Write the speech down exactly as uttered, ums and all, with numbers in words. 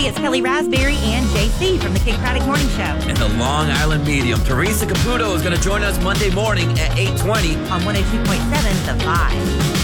Hey, it's Kelly Raspberry and J C from the Kate Craddock Morning Show. And the Long Island medium, Teresa Caputo, is going to join us Monday morning at eight twenty on one oh two point seven The Vibe.